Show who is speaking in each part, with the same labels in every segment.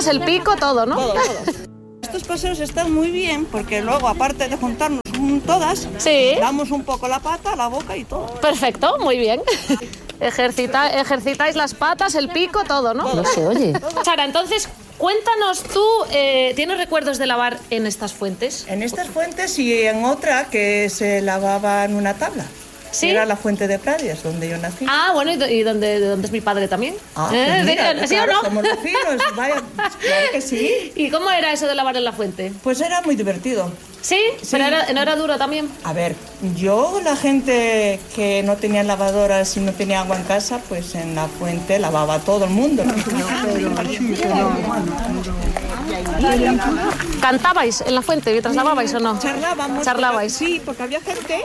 Speaker 1: patas, el pico, todo, ¿no?
Speaker 2: Todo. Estos paseos están muy bien porque luego, aparte de juntarnos todas,
Speaker 1: Sí.
Speaker 2: damos un poco la pata, la boca y todo.
Speaker 1: Perfecto, muy bien. Ejercitáis las patas, el pico, todo, ¿no?
Speaker 3: No se oye.
Speaker 1: Sara, entonces, cuéntanos tú, ¿tienes recuerdos de lavar en estas fuentes?
Speaker 2: En estas fuentes y en otra que se lavaba en una tabla.
Speaker 1: ¿Sí?
Speaker 2: Era la fuente de Pradias, donde yo nací.
Speaker 1: Ah, bueno, ¿y dónde es mi padre también?
Speaker 2: Pues mira,
Speaker 1: ¿Sí o
Speaker 2: claro,
Speaker 1: no?
Speaker 2: somos vecinos, vaya, claro que sí.
Speaker 1: ¿Y cómo era eso de lavar en la fuente?
Speaker 2: Pues era muy divertido.
Speaker 1: ¿Sí? ¿Pero no era duro también?
Speaker 2: A ver, la gente que no tenía lavadoras y no tenía agua en casa, pues en la fuente lavaba todo el mundo.
Speaker 1: ¿Cantabais en la fuente mientras lavabais o no?
Speaker 2: Charlábamos. Sí, porque había gente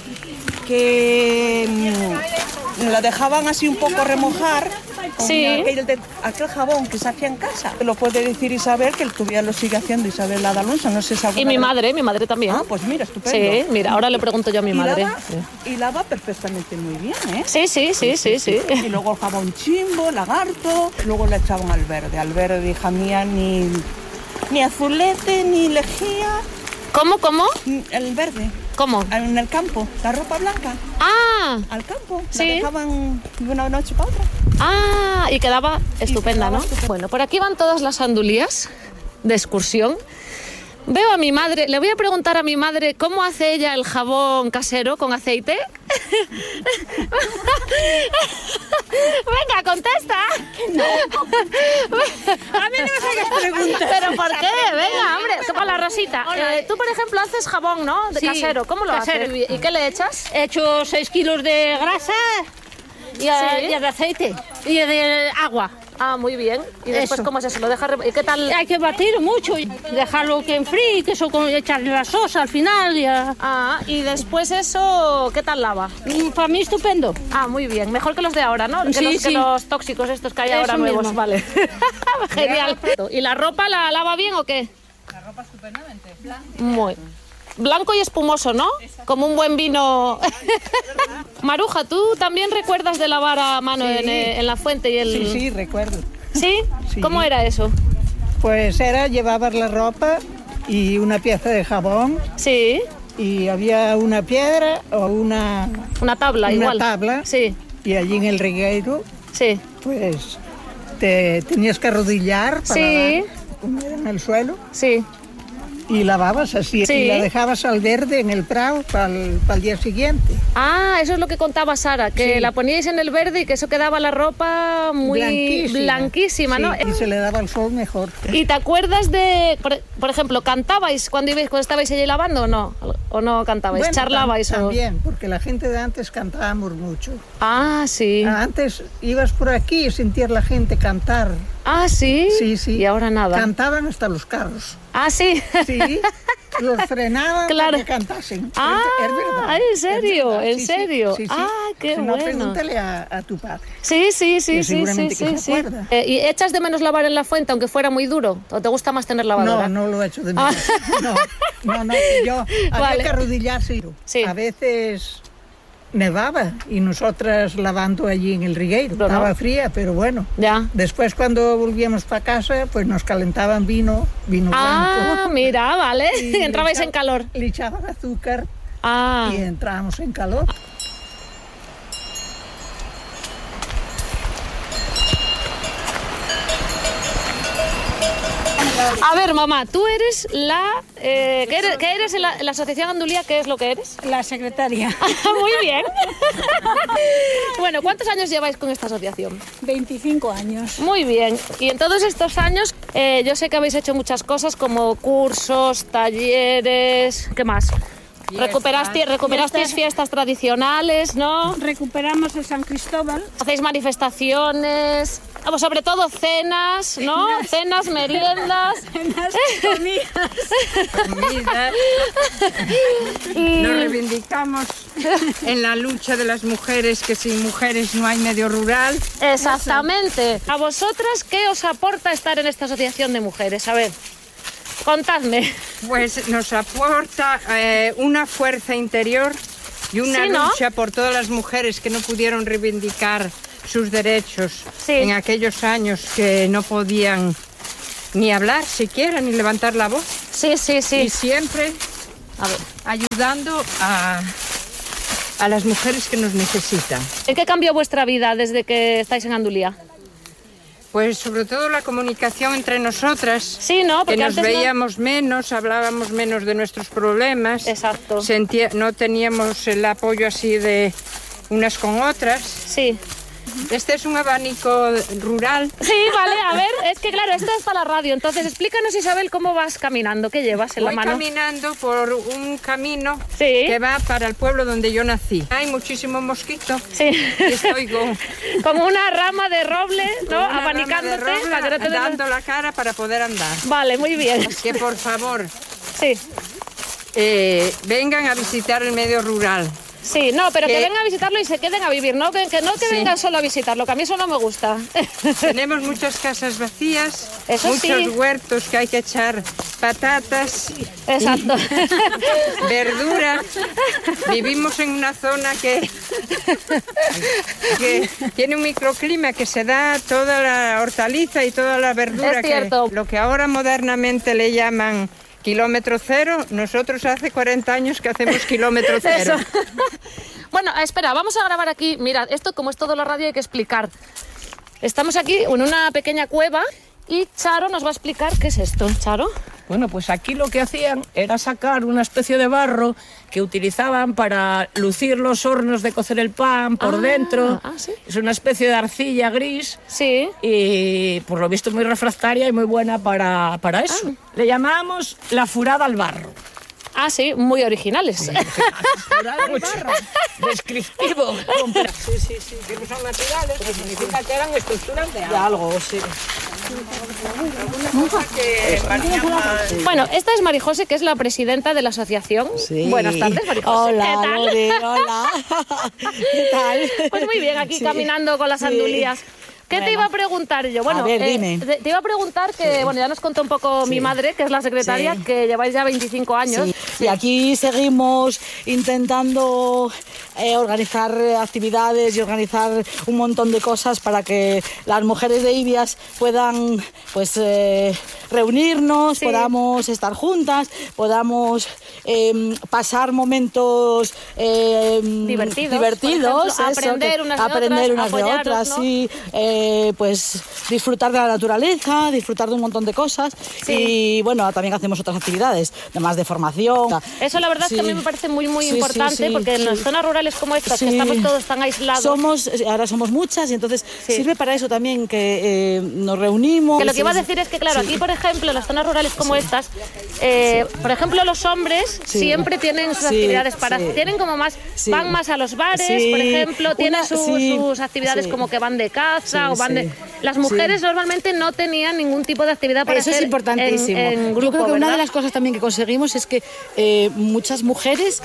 Speaker 2: que la dejaban así un poco remojar con aquel jabón que se hacía en casa. Lo puede decir Isabel, que todavía lo sigue haciendo Isabel Alonso, no sé si
Speaker 1: Y mi madre también.
Speaker 2: Ah, pues mira, estupendo.
Speaker 1: Sí, mira, ahora le pregunto yo a mi madre.
Speaker 2: Y lava perfectamente muy bien, ¿eh?
Speaker 1: Sí.
Speaker 2: Y luego el jabón chimbo, lagarto, luego le echaban al verde, hija mía, ni azulete, ni lejía.
Speaker 1: ¿Cómo?
Speaker 2: El verde.
Speaker 1: ¿Cómo?
Speaker 2: En el campo, la ropa blanca.
Speaker 1: Ah,
Speaker 2: Al campo.
Speaker 1: Sí.
Speaker 2: La dejaban de una noche para otra.
Speaker 1: y quedaba estupenda, ¿no? Bueno, por aquí van todas las andulías de excursión. Veo a mi madre, le voy a preguntar a mi madre cómo hace ella el jabón casero con aceite. Venga, contesta.
Speaker 4: No. A mí no me hagas preguntas.
Speaker 1: ¿Pero por qué? Venga, hombre, hola Rosita. Tú, por ejemplo, haces jabón, ¿no? De casero. ¿Cómo lo haces? ¿Y qué le echas?
Speaker 4: He hecho 6 kilos de grasa y de aceite y de agua.
Speaker 1: Ah, muy bien. ¿Y después cómo es eso? ¿Lo dejas? ¿Y qué tal?
Speaker 4: Hay que batir mucho y dejarlo que enfríe, que eso echarle la sosa al final.
Speaker 1: Y después eso, ¿qué tal lava?
Speaker 4: Para mí estupendo.
Speaker 1: Ah, muy bien. Mejor que los de ahora, ¿no? Que los tóxicos estos que hay ahora
Speaker 4: Eso
Speaker 1: nuevos.
Speaker 4: mismo.
Speaker 1: Vale. Genial. ¿Y la ropa la lava bien o qué?
Speaker 2: La ropa estupendamente.
Speaker 1: Muy blanco y espumoso, ¿no? Como un buen vino. Maruja, ¿tú también recuerdas de lavar a mano en la fuente y el...?
Speaker 5: Sí, recuerdo.
Speaker 1: ¿Sí? ¿Cómo era eso?
Speaker 5: Pues llevabas la ropa y una pieza de jabón.
Speaker 1: Sí.
Speaker 5: Y había una piedra o una
Speaker 1: tabla, igual.
Speaker 5: Una tabla.
Speaker 1: Sí.
Speaker 5: Y allí en el regueiro, pues te tenías que arrodillar para lavar en el suelo.
Speaker 1: Sí.
Speaker 5: Y lavabas así, y la dejabas al verde en el prado para el día siguiente.
Speaker 1: Ah, eso es lo que contaba Sara, que la poníais en el verde y que eso quedaba la ropa muy blanquísima, ¿no?
Speaker 5: Y se le daba el sol mejor.
Speaker 1: ¿Y te acuerdas de, por ejemplo, cantabais cuando estabais allí lavando o no? ¿O no cantabais?
Speaker 5: Bueno,
Speaker 1: ¿Charlabais?
Speaker 5: También, porque la gente de antes cantábamos mucho.
Speaker 1: Ah, sí.
Speaker 5: Antes ibas por aquí y sentías la gente cantar.
Speaker 1: Ah, ¿sí?
Speaker 5: Sí.
Speaker 1: Y ahora nada.
Speaker 5: Cantaban hasta los carros.
Speaker 1: Ah, sí.
Speaker 5: Sí, los frenaban para que cantasen.
Speaker 1: Ah,
Speaker 5: es verdad.
Speaker 1: ¿en serio? ¿En serio?
Speaker 5: Sí.
Speaker 1: Ah, qué
Speaker 5: si
Speaker 1: bueno.
Speaker 5: No, pregúntale a tu padre.
Speaker 1: Sí.
Speaker 5: Seguramente que se acuerda.
Speaker 1: ¿Y echas de menos lavar en la fuente aunque fuera muy duro? ¿O te gusta más tener lavadora?
Speaker 5: No lo echo de menos. No, yo había que arrodillarse. Sí. A veces nevaba y nosotras lavando allí en el regueiro. Estaba fría, pero bueno.
Speaker 1: Ya.
Speaker 5: Después cuando volvíamos para casa, pues nos calentaban vino blanco.
Speaker 1: Ah, mira, vale. Y entrabais en calor.
Speaker 5: Le echaban azúcar
Speaker 1: y
Speaker 5: entrábamos en calor.
Speaker 1: A ver, mamá, tú eres ¿qué eres en la Asociación Andulía? ¿Qué es lo que eres?
Speaker 4: La secretaria.
Speaker 1: Muy bien. Bueno, ¿cuántos años lleváis con esta asociación?
Speaker 4: 25 años.
Speaker 1: Muy bien. Y en todos estos años, yo sé que habéis hecho muchas cosas como cursos, talleres, ¿qué más? Recuperasteis fiestas tradicionales, ¿no?
Speaker 4: Recuperamos el San Cristóbal.
Speaker 1: Hacéis manifestaciones, sobre todo cenas, ¿no? Cenas, meriendas.
Speaker 4: Cenas, comidas.
Speaker 6: Nos reivindicamos en la lucha de las mujeres, que sin mujeres no hay medio rural.
Speaker 1: Exactamente. ¿A vosotras qué os aporta estar en esta asociación de mujeres? A ver, contadme.
Speaker 6: Pues nos aporta una fuerza interior y una lucha por todas las mujeres que no pudieron reivindicar sus derechos en aquellos años, que no podían ni hablar siquiera, ni levantar la voz.
Speaker 1: Sí.
Speaker 6: Y siempre ayudando a las mujeres que nos necesitan.
Speaker 1: ¿En qué cambió vuestra vida desde que estáis en Andulía?
Speaker 6: Pues sobre todo la comunicación entre nosotras.
Speaker 1: Sí, ¿no? Porque
Speaker 6: que nos
Speaker 1: antes
Speaker 6: veíamos menos, hablábamos menos de nuestros problemas.
Speaker 1: Exacto.
Speaker 6: No teníamos el apoyo así de unas con otras.
Speaker 1: Sí.
Speaker 6: Este es un abanico rural.
Speaker 1: Sí, vale, a ver, es que claro, esto es para la radio, entonces explícanos, Isabel, cómo vas caminando, ¿qué llevas en la mano?
Speaker 6: Voy caminando por un camino
Speaker 1: sí.
Speaker 6: que va para el pueblo donde yo nací. Hay muchísimo mosquito.
Speaker 1: Sí.
Speaker 6: Y estoy
Speaker 1: como una rama de roble, ¿no? Abanicándote.
Speaker 6: Dando la cara para poder andar.
Speaker 1: Vale, muy bien.
Speaker 6: Que por favor,
Speaker 1: sí.
Speaker 6: Vengan a visitar el medio rural.
Speaker 1: Sí, no, pero que vengan a visitarlo y se queden a vivir, no que vengan solo a visitarlo, que a mí eso no me gusta.
Speaker 6: Tenemos muchas casas vacías,
Speaker 1: eso
Speaker 6: muchos huertos que hay que echar patatas,
Speaker 1: exacto,
Speaker 6: verduras. Vivimos en una zona que tiene un microclima que se da toda la hortaliza y toda la verdura.
Speaker 1: Es cierto.
Speaker 6: Lo que ahora modernamente le llaman kilómetro cero, nosotros hace 40 años que hacemos kilómetro cero.
Speaker 1: Eso. Bueno, espera, vamos a grabar aquí. Mirad, esto como es todo la radio hay que explicar. Estamos aquí en una pequeña cueva y Charo nos va a explicar qué es esto. Charo.
Speaker 3: Bueno, pues aquí lo que hacían era sacar una especie de barro que utilizaban para lucir los hornos de cocer el pan por dentro.
Speaker 1: ¿Sí?
Speaker 3: Es una especie de arcilla gris.
Speaker 1: Sí.
Speaker 3: Y por lo visto muy refractaria y muy buena para eso. Le llamábamos la furada al barro.
Speaker 1: Ah, sí, muy originales.
Speaker 3: Sí, furada al barro. Descriptivo. Sí. Que no son naturales, pero significa que eran estructuras de algo. Sí.
Speaker 1: Bueno, esta es Marijose, que es la presidenta de la asociación.
Speaker 7: Sí.
Speaker 1: Buenas tardes, Marijose.
Speaker 7: Hola,
Speaker 1: ¿qué tal?
Speaker 7: Lore, hola. ¿Qué tal?
Speaker 1: Pues muy bien, aquí caminando con las andulías. ¿Qué te iba a preguntar yo? Bueno,
Speaker 7: a ver, dime.
Speaker 1: Te iba a preguntar que, bueno, ya nos contó un poco mi madre, que es la secretaria, que lleváis ya 25 años.
Speaker 7: Sí. Y aquí seguimos intentando organizar actividades y organizar un montón de cosas para que las mujeres de Ibias puedan, pues, reunirnos, podamos estar juntas, podamos pasar momentos divertidos,
Speaker 1: ejemplo, aprender unas de otras,
Speaker 7: ¿no?
Speaker 1: Sí,
Speaker 7: pues disfrutar de la naturaleza, disfrutar de un montón de cosas y bueno, también hacemos otras actividades, además de formación.
Speaker 1: Eso la verdad es que a mí me parece muy importante porque en las zonas rurales como estas, que estamos todos tan aislados.
Speaker 7: Ahora somos muchas y entonces sirve para eso también que nos reunimos.
Speaker 1: Que lo que iba a decir es que claro, aquí por ejemplo en las zonas rurales como estas, por ejemplo los hombres siempre tienen sus actividades tienen como más, van más a los bares, por ejemplo, tienen sus actividades como que van de caza. Las mujeres normalmente no tenían ningún tipo de actividad para hacer.
Speaker 7: Eso es importantísimo.
Speaker 1: En grupo,
Speaker 7: yo creo que
Speaker 1: ¿verdad?
Speaker 7: una de las cosas también que conseguimos es que muchas mujeres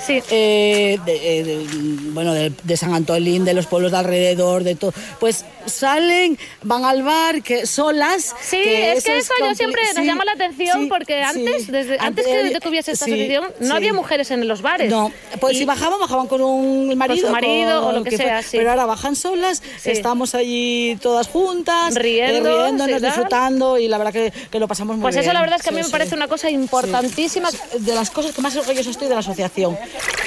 Speaker 7: de San Antolín, de los pueblos de alrededor, de todo, pues salen, van al bar solas.
Speaker 1: Sí, es que eso yo siempre nos llama la atención porque antes que tuviese esta asociación no había mujeres en los bares.
Speaker 7: No, pues si bajaban con un marido,
Speaker 1: con su marido o lo que sea,
Speaker 7: pero ahora bajan solas, estamos allí todas juntas, riéndonos, disfrutando y la verdad que lo pasamos muy bien.
Speaker 1: Pues eso la verdad es que a mí me parece una cosa importantísima.
Speaker 7: De las cosas que más orgullosa estoy de la asociación.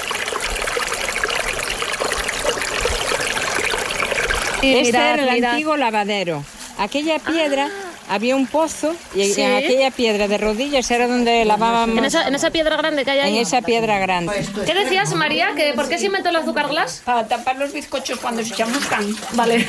Speaker 6: Este era el antiguo lavadero. Aquella piedra, había un pozo y en aquella piedra de rodillas era donde lavábamos.
Speaker 1: En esa piedra grande que hay ahí.
Speaker 6: En esa piedra grande.
Speaker 1: ¿Qué decías, María? ¿Por qué se inventó el azúcar glass?
Speaker 3: Para tapar los bizcochos cuando se chamuscan.
Speaker 1: Vale.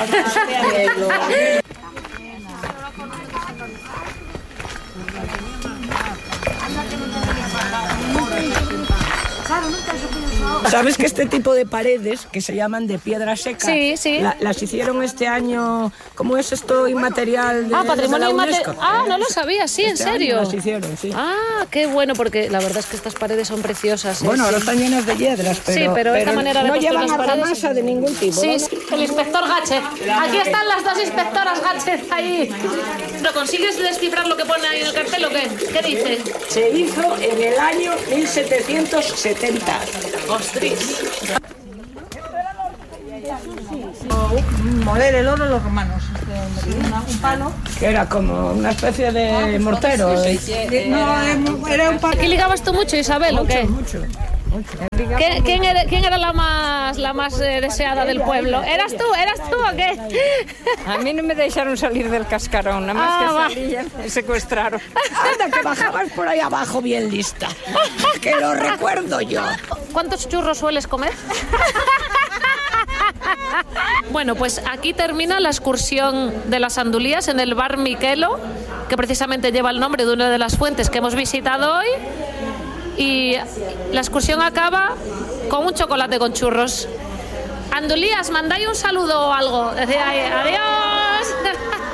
Speaker 3: ¿Sabes que este tipo de paredes, que se llaman de piedra seca, las hicieron este año, ¿cómo es esto inmaterial de
Speaker 1: patrimonio
Speaker 3: la UNESCO?
Speaker 1: inmaterial. No lo sabía, sí, en serio.
Speaker 3: Las hicieron, sí.
Speaker 1: Qué bueno, porque la verdad es que estas paredes son preciosas.
Speaker 3: Bueno, ahora están llenas de piedras, pero
Speaker 1: esta manera de
Speaker 3: no
Speaker 1: construir
Speaker 3: llevan
Speaker 1: las paredes
Speaker 3: argamasa de ningún tipo.
Speaker 1: Sí, el inspector Gatchet. Aquí están las dos inspectoras Gatchet ahí. ¿Lo consigues descifrar lo que pone ahí en el cartel o qué? ¿Qué dice?
Speaker 3: Se hizo en el año 1770. ¡Ostras!
Speaker 5: Moler el oro los romanos. Un palo.
Speaker 3: Que era como una especie de mortero.
Speaker 5: No, era un palo.
Speaker 1: ¿Aquí ligabas tú mucho, Isabel, o qué?
Speaker 3: Mucho.
Speaker 1: ¿Quién era la más deseada del pueblo? ¿Eras tú o qué?
Speaker 6: A mí no me dejaron salir del cascarón, nada más que salía, me secuestraron.
Speaker 3: Anda, que bajabas por ahí abajo bien lista, que lo recuerdo yo.
Speaker 1: ¿Cuántos churros sueles comer? Bueno, pues aquí termina la excursión de las Andulías en el bar Miquelo, que precisamente lleva el nombre de una de las fuentes que hemos visitado hoy. Y la excursión acaba con un chocolate con churros. Andulías, mandáis un saludo o algo. Decía, adiós.